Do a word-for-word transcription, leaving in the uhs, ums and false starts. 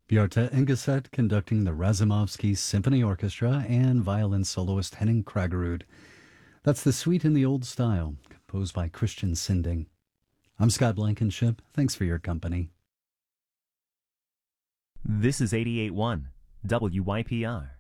Bjarte Engeset conducting the Razumovsky Symphony Orchestra and violin soloist Henning Kragerud. That's the Suite in the Old Style, composed by Christian Sinding. I'm Scott Blankenship. Thanks for your company. This is eighty-eight point one W Y P R.